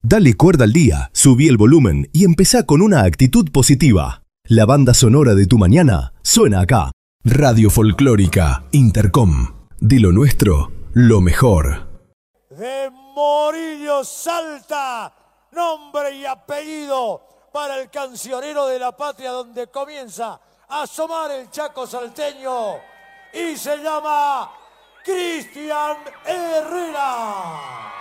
Dale cuerda al día, subí el volumen y empezá con una actitud positiva. La banda sonora de tu mañana suena acá. Radio Folclórica Intercom. De lo nuestro, lo mejor. De Morillo Salta, nombre y apellido para el cancionero de la patria, donde comienza a asomar el Chaco salteño, y se llama Cristian Herrera.